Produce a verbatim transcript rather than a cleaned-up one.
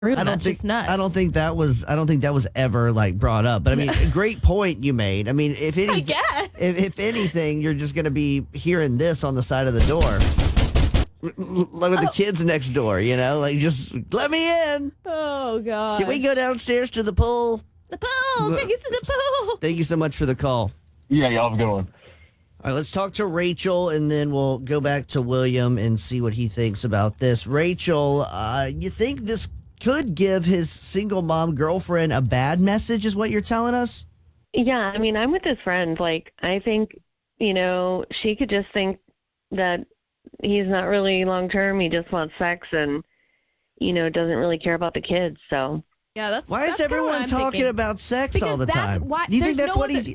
room. I don't That's think just nuts. I don't think that was I don't think that was ever like brought up. But I mean, a great point you made. I mean, if any, I guess. if, if anything, you're just going to be hearing this on the side of the door, like with the Oh. kids next door. You know, like just let me in. Oh, God. Can we go downstairs to the pool? The pool. Take us to the pool. Thank you so much for the call. Yeah, y'all have a good one. All right, let's talk to Rachel, and then we'll go back to William and see what he thinks about this. Rachel, uh, you think this could give his single mom girlfriend a bad message, is what you're telling us? Yeah, I mean, I'm with his friend. Like, I think, you know, she could just think that he's not really long term. He just wants sex and, you know, doesn't really care about the kids. So. Yeah, that's Why that's is kinda what everyone I'm talking thinking. about sex Because all the that's time? why- Do you think there's that's no what other- he's?